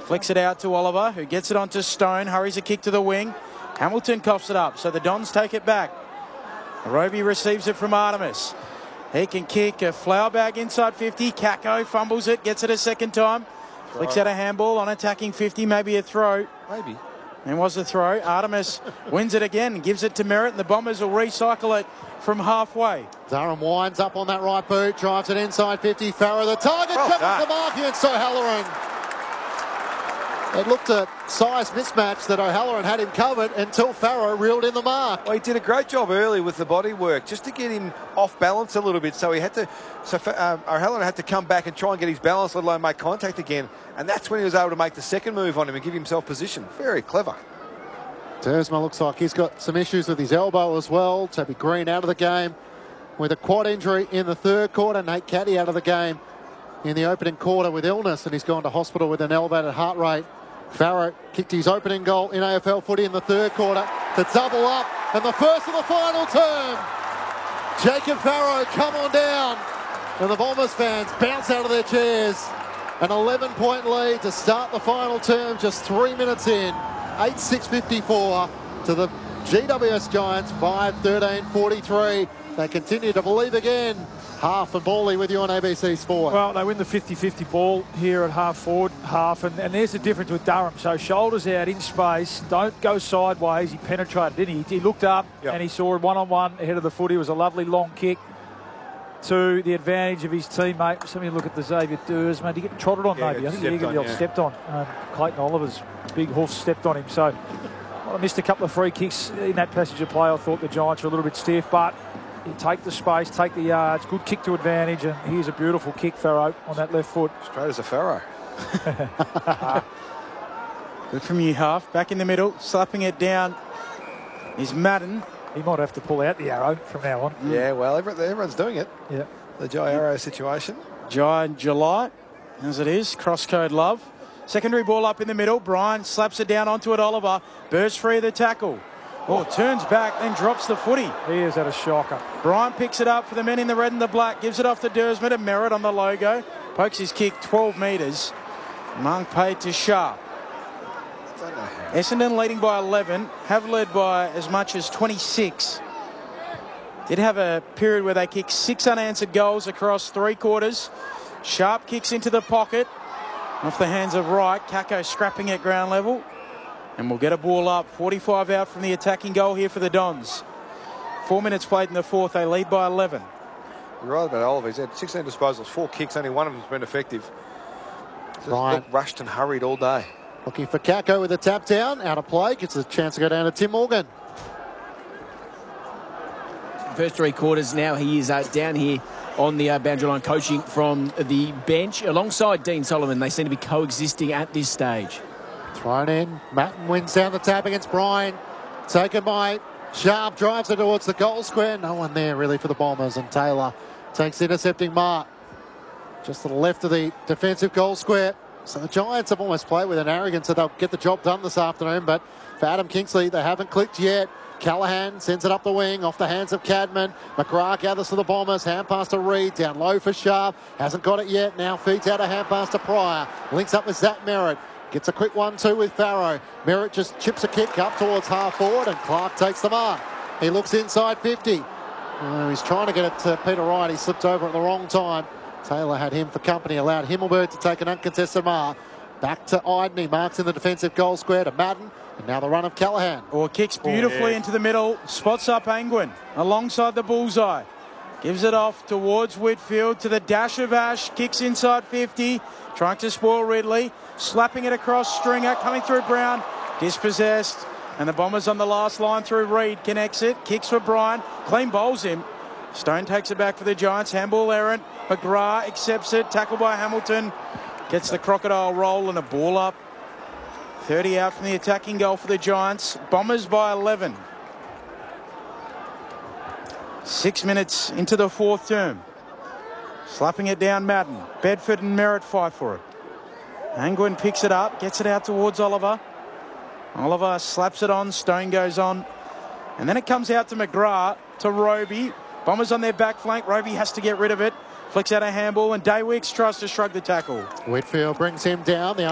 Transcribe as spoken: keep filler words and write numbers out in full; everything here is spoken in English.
Flicks it out to Oliver, who gets it onto Stone. Hurries a kick to the wing. Hamilton coughs it up, so the Dons take it back. Roby receives it from Artemis. He can kick a flower bag inside fifty. Kako fumbles it, gets it a second time. Flicks out a handball on attacking fifty, maybe a throw. Maybe. It was a throw. Artemis wins it again, gives it to Merritt, and the Bombers will recycle it from halfway. Durham winds up on that right boot, drives it inside fifty. Farrow, the target, Oh, travels that. the mark against O'Halloran. It looked a size mismatch that O'Halloran had him covered until Farrow reeled in the mark. Well, he did a great job early with the body work, just to get him off balance a little bit. So he had to, so um, O'Halloran had to come back and try and get his balance, let alone make contact again. And that's when he was able to make the second move on him and give himself position. Very clever. Dersma looks like he's got some issues with his elbow as well. Toby Green out of the game with a quad injury in the third quarter. Nate Caddy out of the game in the opening quarter with illness, and he's gone to hospital with an elevated heart rate. Farrow kicked his opening goal in A F L footy in the third quarter to double up, and the first of the final term. Jacob Farrow, come on down. And the Bombers fans bounce out of their chairs. An eleven point lead to start the final term just three minutes in. eight six fifty-four to the G W S Giants, five thirteen forty-three. They continue to believe again. Half and Bally with you on A B C Sport. Well, they win the fifty fifty ball here at half forward, half, and, and there's the difference with Durham. So shoulders out in space, don't go sideways. He penetrated, didn't he? He looked up yep. and he saw it one-on-one ahead of the footy. It was a lovely long kick to the advantage of his teammate. Somebody look at the Xavier Dersma. Did he get trotted on yeah, maybe? I think he stepped got on, the yeah. stepped on. Um, Clayton Oliver's big hoof stepped on him. So well, I missed a couple of free kicks in that passage of play. I thought the Giants were a little bit stiff, but you take the space, take the yards, good kick to advantage, and here's a beautiful kick, Farrow, on that left foot. Straight as a Farrow. Good from you, half. Back in the middle, slapping it down is Madden. He might have to pull out the arrow from now on. Mm. Yeah, well, every, everyone's doing it. Yeah. The Jai Arrow situation. Jai and July, as it is, cross-code love. Secondary ball up in the middle. Brian slaps it down onto it, Oliver. Bursts free of the tackle. Oh, turns back, then drops the footy. He is at a shocker. Brian picks it up for the men in the red and the black. Gives it off to Dersma to Merritt on the logo. Pokes his kick twelve metres. Monk paid to Sharp. Essendon leading by eleven. Have led by as much as twenty-six. Did have a period where they kicked six unanswered goals across three quarters. Sharp kicks into the pocket. Off the hands of Wright. Kako scrapping at ground level. And we'll get a ball up. forty-five out from the attacking goal here for the Dons. Four minutes played in the fourth. They lead by eleven. You're right about Oliver. He's had sixteen disposals, four kicks. Only one of them's been effective. Just Right. looked rushed and hurried all day. Looking for Kako with a tap down. Out of play. Gets a chance to go down to Tim Morgan. First three quarters now he is uh, down here on the uh, boundary line coaching from the bench alongside Dean Solomon. They seem to be coexisting at this stage. Thrown in. Matten wins down the tap against Bryan. Taken by Sharp. Drives it towards the goal square. No one there really for the Bombers. And Taylor takes the intercepting mark. Just to the left of the defensive goal square. So the Giants have almost played with an arrogance that they'll get the job done this afternoon. But for Adam Kingsley, they haven't clicked yet. Callaghan sends it up the wing, off the hands of Cadman. McGrath gathers for the Bombers. Hand pass to Reid, down low for Sharp. Hasn't got it yet. Now feeds out a hand pass to Pryor. Links up with Zach Merritt. Gets a quick one two with Farrow. Merritt just chips a kick up towards half forward, and Clark takes the mark. He looks inside fifty. Oh, he's trying to get it to Peter Wright. He slipped over at the wrong time. Taylor had him for company, allowed Himmelberg to take an uncontested mark. Back to Iden. He marks in the defensive goal square to Madden. And now the run of Callaghan. Or kicks beautifully oh, yeah. into the middle. Spots up Angwin alongside the bullseye. Gives it off towards Whitfield to the dash of Ash. Kicks inside fifty. Trying to spoil Ridley. Slapping it across Stringer. Coming through Brown. Dispossessed. And the Bombers on the last line through Reid. Connects it. Kicks for Brian. Clean bowls him. Stone takes it back for the Giants. Handball errant. McGrath accepts it. Tackled by Hamilton. Gets the crocodile roll and a ball up. thirty out from the attacking goal for the Giants. Bombers by eleven. Six minutes into the fourth term. Slapping it down Madden. Bedford and Merritt fight for it. Angwin picks it up. Gets it out towards Oliver. Oliver slaps it on. Stone goes on. And then it comes out to McGrath, to Roby. Bombers on their back flank. Roby has to get rid of it. Flicks out a handball and Daywicks tries to shrug the tackle. Whitfield brings him down. The